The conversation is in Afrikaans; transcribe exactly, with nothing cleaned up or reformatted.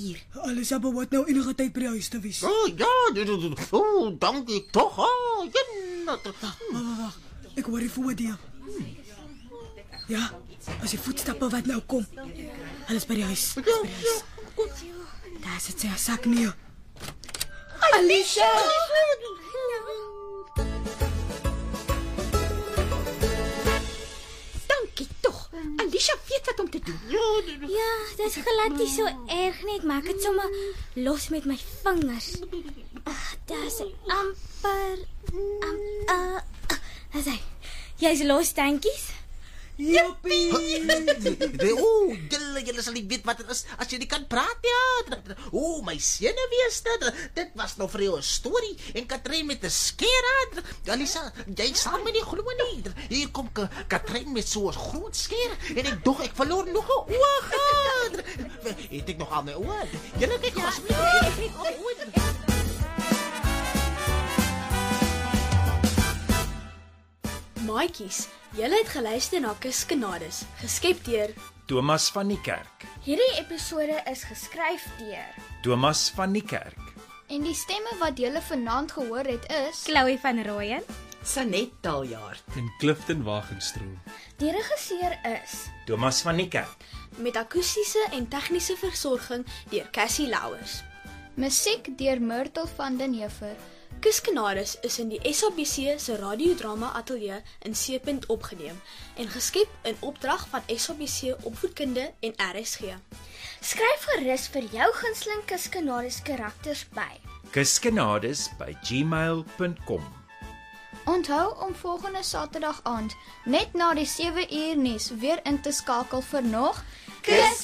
vier. Alisa behoort nou enige tyd by die huis te wees. Oh, ja, oh, dankie toch. Oh, ja, Wag, wag, wag. Ek hoor die voordeel. Ja, as die voetstappe wat nou kom. Hulle is by die huis. Hulle is by die huis. Daar sit sy sak nie. Alisa! Dankie tog. Alisa weet wat om te doen. Ja, dit is glad nie so erg nie. Ek maak dit sommer los met my vingers. Ag, daar's amper am, uh, uh, Jy's los, dankies. Joppie! Oh, julle, julle sal nie weet wat het is as jy nie kan praat, ja. Oh, my senuwees, dit, dit was nou vir jou 'n storie. En Katrin met 'n skeer. Alisa, jy sal my nie glo nie. Hier kom Katrin met so 'n groot skeer. En ek dog ek verloor nog 'n oog. Het ek nog al my oog? Julle kyk ja, asseblief. Maatjies, julle het geluister na Kuskenades, geskep deur Thomas van die Kerk. Hierdie episode is geskryf deur Thomas van die Kerk. En die stemme wat julle vanaand gehoor het is Chloe van Rooyen. Sanet Taljaard. En Clifton Wagenstroom. Die regisseur is Thomas van die Kerk. met akoestiese en tegniese versorging deur Cassie Louwers. musiek deur Myrtle van den Heever. Kuskenades is in die S A B C se radiodrama ateljee in C-punt opgeneem en geskep in opdrag van S A B C Opvoedkunde en R S G. Skryf gerus vir jou gunsteling Kuskenades karakters by kuskenades by gmail punt com. Onthou om volgende Saterdag aand net na die sewe uur nuus weer in te skakel vir nog Kus